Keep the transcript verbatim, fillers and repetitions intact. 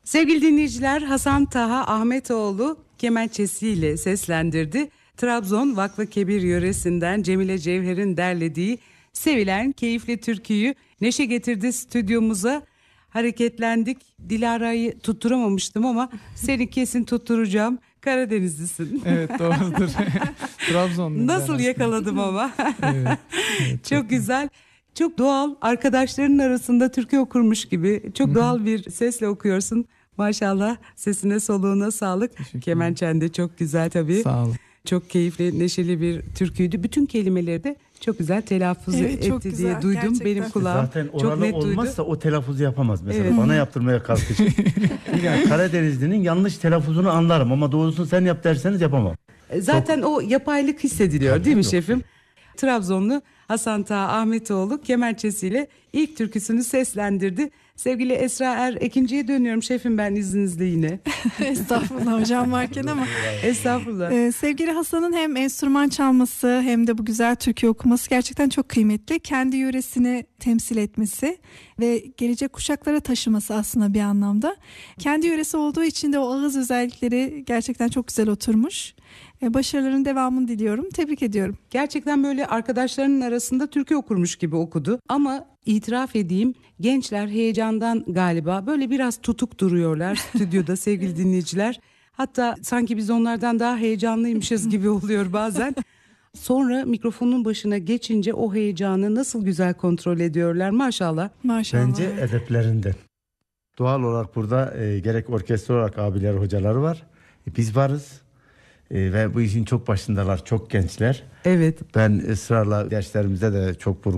Sevgili dinleyiciler, Hasan Taha Ahmetoğlu kemençesiyle seslendirdi. Trabzon Vakfı Kebir yöresinden Cemile Cevher'in derlediği sevilen keyifli türküyü neşe getirdi stüdyomuza. Hareketlendik. Dilara'yı tutturamamıştım ama seni kesin tutturacağım. Karadenizlisin. Evet, doğrudur. Trabzon'da. Nasıl yakaladım ama. Evet, evet, çok güzel. Çok doğal, arkadaşlarının arasında türkü okurmuş gibi çok doğal bir sesle okuyorsun. Maşallah, sesine soluğuna sağlık. Kemençen de çok güzel tabii. Sağ olun. Çok keyifli, neşeli bir türküydü. Bütün kelimeleri de çok güzel telaffuz Evet, etti çok diye güzel, duydum. gerçekten. Benim kulağım Zaten çok oralı net duydu. olmazsa o telaffuzu yapamaz mesela. Evet. Bana yaptırmaya kalkışır. Yani Karadenizli'nin yanlış telaffuzunu anlarım ama doğrusunu sen yap derseniz yapamam. Zaten o yapaylık hissediliyor Tabii, değil mi yok. şefim? Trabzonlu Hasan Taha Ahmetoğlu kemençesiyle ilk türküsünü seslendirdi. Sevgili Esra Er Ekinci'ye dönüyorum şefim, ben izninizle yine. Estağfurullah hocam varken ama. Estağfurullah. Ee, sevgili Hasan'ın hem enstrüman çalması hem de bu güzel türkü okuması gerçekten çok kıymetli. Kendi yöresini temsil etmesi ve gelecek kuşaklara taşıması aslında bir anlamda. Kendi yöresi olduğu için de o ağız özellikleri gerçekten çok güzel oturmuş. Ee, başarıların devamını diliyorum. Tebrik ediyorum. Gerçekten böyle arkadaşlarının arasında türkü okurmuş gibi okudu. Ama itiraf edeyim, gençler heyecandan galiba böyle biraz tutuk duruyorlar stüdyoda sevgili dinleyiciler. Hatta sanki biz onlardan daha heyecanlıymışız gibi oluyor bazen. Sonra mikrofonun başına geçince o heyecanı nasıl güzel kontrol ediyorlar maşallah. Maşallah. Bence edeplerinden. Doğal olarak burada e, gerek orkestra olarak abiler, hocaları var. E, biz varız. E, ve bu işin çok başındalar, çok gençler. Evet. Ben ısrarla derslerimizde de çok vurgu